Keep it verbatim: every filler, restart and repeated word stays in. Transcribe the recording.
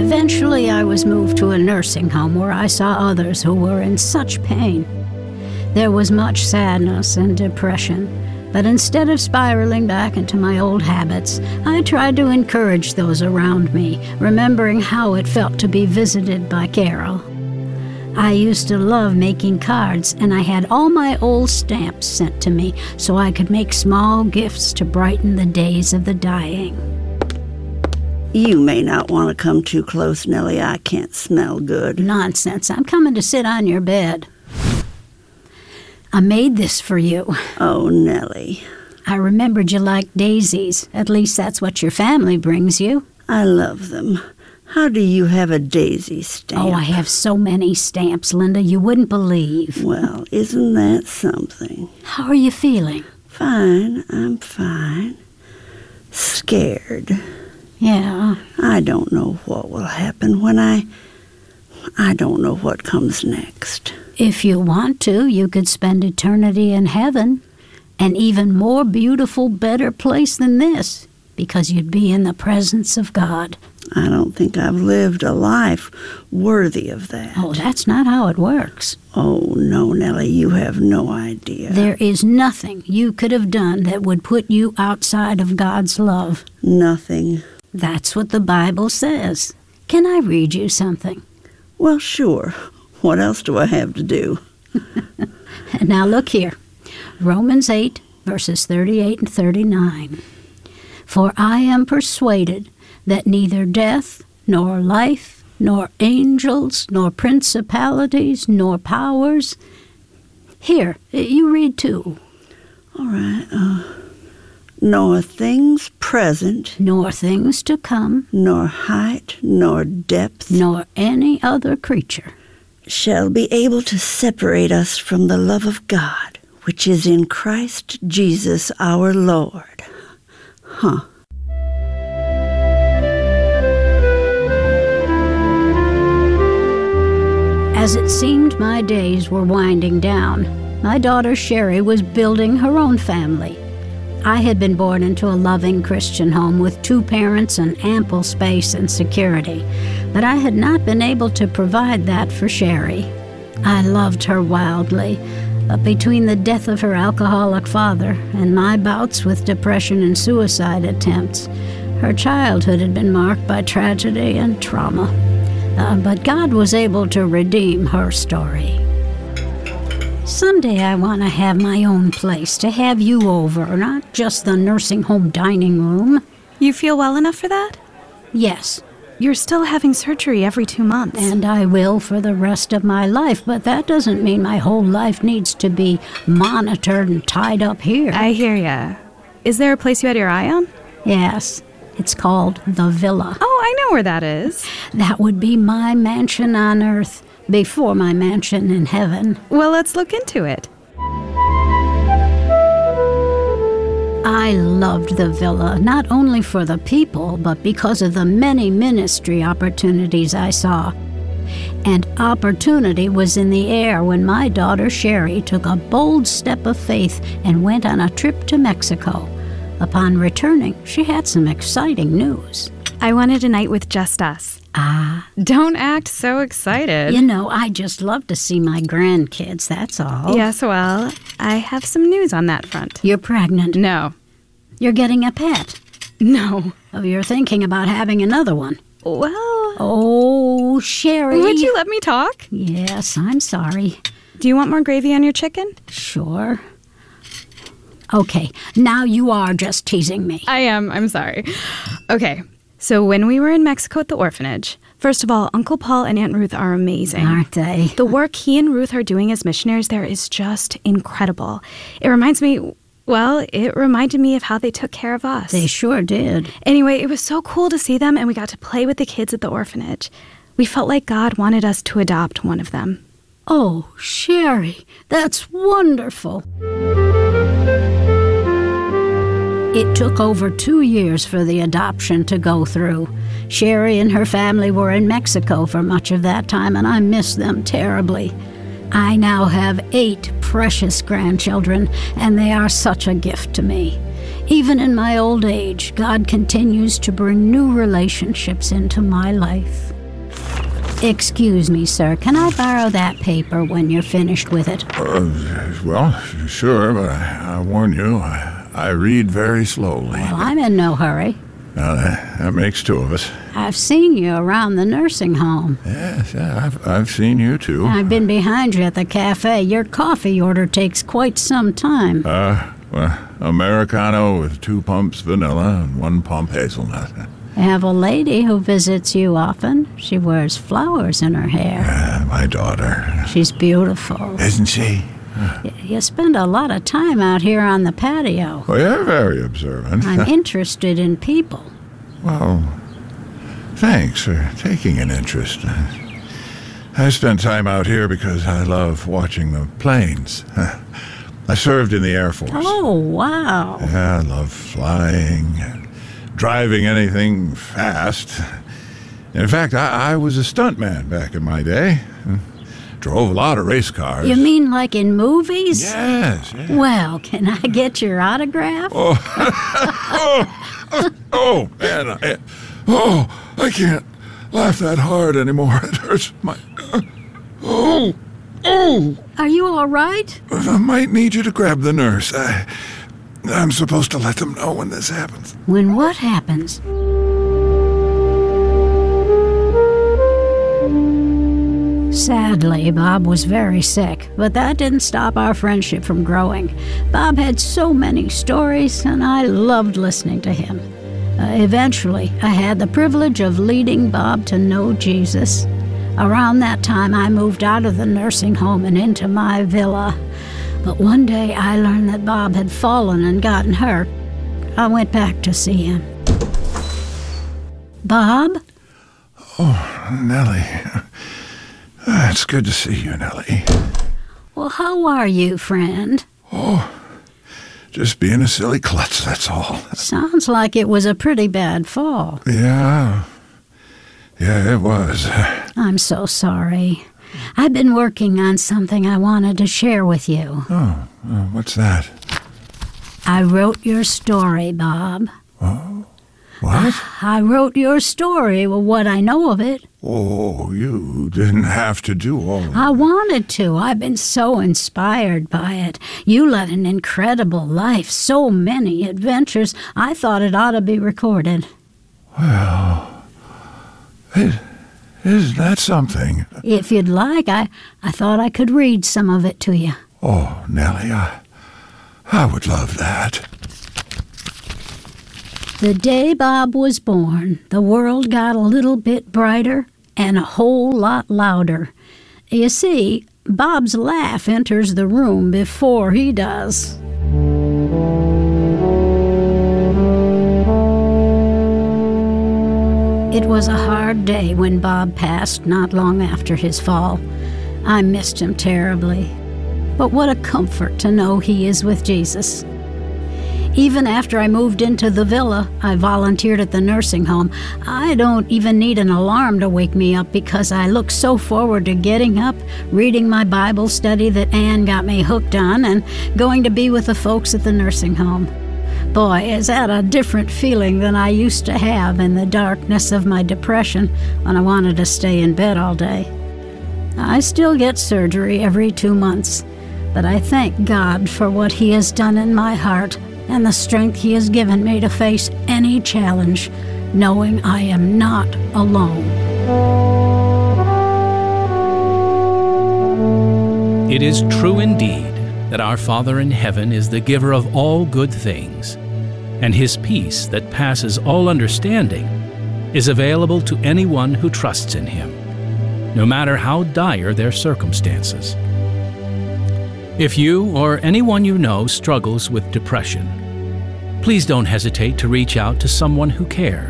Eventually, I was moved to a nursing home where I saw others who were in such pain. There was much sadness and depression, but instead of spiraling back into my old habits, I tried to encourage those around me, remembering how it felt to be visited by Carol. I used to love making cards, and I had all my old stamps sent to me so I could make small gifts to brighten the days of the dying. You may not want to come too close, Nellie. I can't smell good. Nonsense. I'm coming to sit on your bed. I made this for you. Oh, Nellie. I remembered you liked daisies. At least that's what your family brings you. I love them. How do you have a daisy stamp? Oh, I have so many stamps, Linda, you wouldn't believe. Well, isn't that something? How are you feeling? Fine, I'm fine. Scared. Yeah. I don't know what will happen when I... I don't know what comes next. If you want to, you could spend eternity in heaven. An even more beautiful, better place than this, because you'd be in the presence of God. I don't think I've lived a life worthy of that. Oh, that's not how it works. Oh, no, Nellie, you have no idea. There is nothing you could have done that would put you outside of God's love. Nothing. That's what the Bible says. Can I read you something? Well, sure. What else do I have to do? Now look here. Romans eight, verses thirty-eight and thirty-nine. For I am persuaded that neither death, nor life, nor angels, nor principalities, nor powers... Here, you read too. All right. Uh, nor things present... Nor things to come... Nor height, nor depth... Nor any other creature... shall be able to separate us from the love of God, which is in Christ Jesus our Lord. Huh. As it seemed my days were winding down, my daughter Sherry was building her own family. I had been born into a loving Christian home with two parents and ample space and security, but I had not been able to provide that for Sherry. I loved her wildly, but between the death of her alcoholic father and my bouts with depression and suicide attempts, her childhood had been marked by tragedy and trauma. Uh, but God was able to redeem her story. Someday I want to have my own place, to have you over, not just the nursing home dining room. You feel well enough for that? Yes. You're still having surgery every two months. And I will for the rest of my life, but that doesn't mean my whole life needs to be monitored and tied up here. I hear ya. Is there a place you had your eye on? Yes. It's called the Villa. Oh, I know where that is. That would be my mansion on earth before my mansion in heaven. Well, let's look into it. I loved the Villa, not only for the people, but because of the many ministry opportunities I saw. And opportunity was in the air when my daughter Sherry took a bold step of faith and went on a trip to Mexico. Upon returning, she had some exciting news. I wanted a night with just us. Ah. Don't act so excited. You know, I just love to see my grandkids, that's all. Yes, well, I have some news on that front. You're pregnant. No. You're getting a pet. No. Oh, you're thinking about having another one. Well... Oh, Sherry. Would you let me talk? Yes, I'm sorry. Do you want more gravy on your chicken? Sure. Okay, now you are just teasing me. I am. I'm sorry. Okay, so when we were in Mexico at the orphanage, first of all, Uncle Paul and Aunt Ruth are amazing. Aren't they? The work he and Ruth are doing as missionaries there is just incredible. It reminds me, well, it reminded me of how they took care of us. They sure did. Anyway, it was so cool to see them, and we got to play with the kids at the orphanage. We felt like God wanted us to adopt one of them. Oh, Sherry, that's wonderful. It took over two years for the adoption to go through. Sherry and her family were in Mexico for much of that time, and I miss them terribly. I now have eight precious grandchildren, and they are such a gift to me. Even in my old age, God continues to bring new relationships into my life. Excuse me, sir. Can I borrow that paper when you're finished with it? Uh, well, sure, but I, I warn you, I, I read very slowly. Well, I'm in no hurry. Now, that, that makes two of us. I've seen you around the nursing home. Yes, yeah, I've, I've seen you, too. I've been behind you at the cafe. Your coffee order takes quite some time. Uh, well, Americano with two pumps vanilla and one pump hazelnut. I have a lady who visits you often. She wears flowers in her hair. Uh, my daughter. She's beautiful. Isn't she? Y- You spend a lot of time out here on the patio. Well, you're very observant. I'm interested in people. Well, thanks for taking an interest. I spend time out here because I love watching the planes. I served in the Air Force. Oh, wow. Yeah, I love flying, driving anything fast. In fact, I, I was a stuntman back in my day. Drove a lot of race cars. You mean like in movies? Yes. yes. Well, can I get your autograph? Oh, oh, oh, man. I, oh, I can't laugh that hard anymore. It hurts my... Oh, oh. Are you all right? I might need you to grab the nurse. I, I'm supposed to let them know when this happens. When what happens? Sadly, Bob was very sick, but that didn't stop our friendship from growing. Bob had so many stories, and I loved listening to him. Uh, eventually, I had the privilege of leading Bob to know Jesus. Around that time, I moved out of the nursing home and into my villa. But one day, I learned that Bob had fallen and gotten hurt. I went back to see him. Bob? Oh, Nellie. Uh, it's good to see you, Nellie. Well, how are you, friend? Oh, just being a silly klutz, that's all. Sounds like it was a pretty bad fall. Yeah. Yeah, it was. I'm so sorry. I've been working on something I wanted to share with you. Oh, uh, what's that? I wrote your story, Bob. Oh, what? I wrote your story, well, what I know of it. Oh, you didn't have to do all of I wanted to. I've been so inspired by it. You led an incredible life, so many adventures. I thought it ought to be recorded. Well, it, isn't that something? If you'd like, I, I thought I could read some of it to you. Oh, Nellie, I, I would love that. The day Bob was born, the world got a little bit brighter and a whole lot louder. You see, Bob's laugh enters the room before he does. It was a hard day when Bob passed not long after his fall. I missed him terribly. But what a comfort to know he is with Jesus. Even after I moved into the villa, I volunteered at the nursing home. I don't even need an alarm to wake me up because I look so forward to getting up, reading my Bible study that Ann got me hooked on, and going to be with the folks at the nursing home. Boy, is that a different feeling than I used to have in the darkness of my depression when I wanted to stay in bed all day. I still get surgery every two months, but I thank God for what He has done in my heart and the strength He has given me to face any challenge, knowing I am not alone. It is true indeed that our Father in heaven is the giver of all good things, and His peace that passes all understanding is available to anyone who trusts in Him, no matter how dire their circumstances. If you or anyone you know struggles with depression, please don't hesitate to reach out to someone who cares.